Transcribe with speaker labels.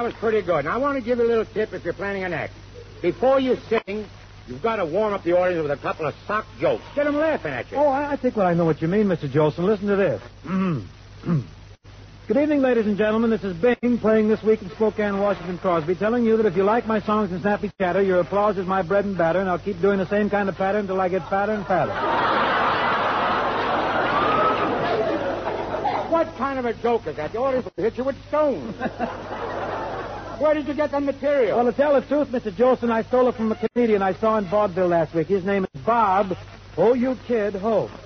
Speaker 1: was pretty good. And I want to give you a little tip if you're planning an act. Before you sing, you've got to warm up the audience with a couple of sock jokes. Get them laughing at you.
Speaker 2: Oh, I think I know what you mean, Mr. Jolson. Listen to this. Good evening, ladies and gentlemen. This is Bing playing this week in Spokane, Washington, Crosby, telling you that if you like my songs and snappy chatter, your applause is my bread and batter, and I'll keep doing the same kind of pattern until I get fatter and fatter.
Speaker 1: What kind of a joke is that? The audience will hit you with stones. Where did you get the material?
Speaker 2: Well, to tell the truth, Mr. Jolson, I stole it from a comedian I saw in vaudeville last week. His name is Bob, Oh, you kid, Hope.